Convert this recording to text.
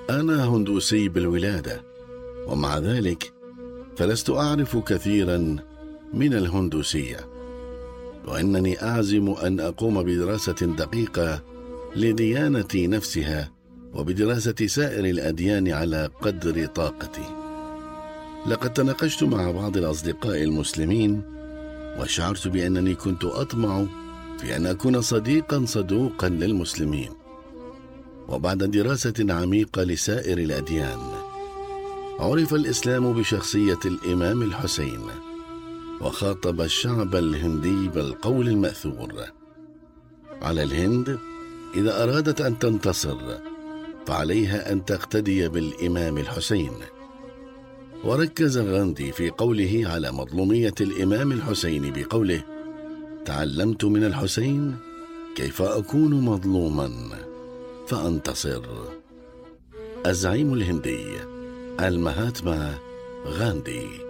أنا هندوسي بالولادة، ومع ذلك فلست أعرف كثيرا من الهندوسية، وإنني أعزم أن أقوم بدراسة دقيقة لديانة نفسها وبدراسة سائر الأديان على قدر طاقتي. لقد تناقشت مع بعض الأصدقاء المسلمين، وشعرت بأنني كنت أطمع في أن أكون صديقا صدوقا للمسلمين. وبعد دراسة عميقة لسائر الأديان، عرف الإسلام بشخصية الإمام الحسين، وخاطب الشعب الهندي بالقول المأثور: على الهند إذا أرادت أن تنتصر فعليها أن تقتدي بالإمام الحسين. وركز غاندي في قوله على مظلومية الإمام الحسين بقوله: تعلمت من الحسين كيف أكون مظلوما فأنتصر. الزعيم الهندي المهاتما غاندي.